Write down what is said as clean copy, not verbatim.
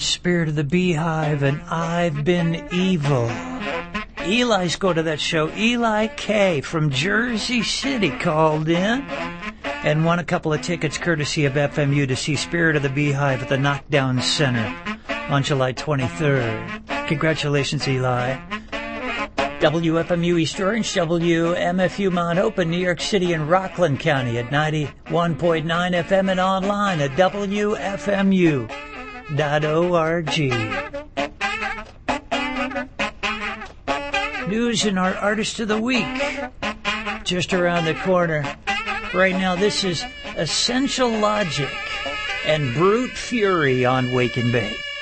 Spirit of the Beehive, and I've Been Evil. Eli's go to that show. Eli K. from Jersey City called in and won a couple of tickets courtesy of FMU to see Spirit of the Beehive at the Knockdown Center on July 23rd. Congratulations, Eli. WFMU East Orange, WMFU Mount Hope, New York City and Rockland County at 91.9 FM and online at WFMU.org. News and our Artist of the Week just around the corner. Right now, this is Essential Logic and Brute Fury on Wake and Bake.